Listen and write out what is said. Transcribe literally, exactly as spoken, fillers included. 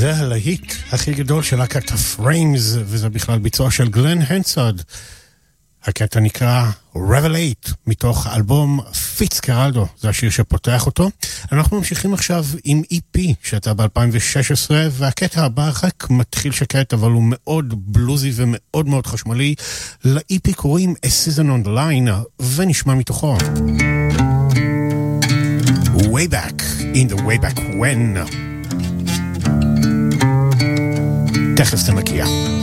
זה הלהיט הכי גדול של להקת הפריימס, וזה בכלל ביצוע של גלן הנסרד. הקטע נקרא Revelate, מתוך אלבום פיצקרלדו, זה השיר שפותח אותו. אנחנו ממשיכים עכשיו עם אי פי שאתה ב-אלפיים ושש עשרה, והקטע הבא רק מתחיל שקט, אבל הוא מאוד בלוזי ומאוד מאוד חשמלי. לאי פי קוראים A Season on the Line, ונשמע מתוכו Way Back, in the Way Back When. תכף תנקיע.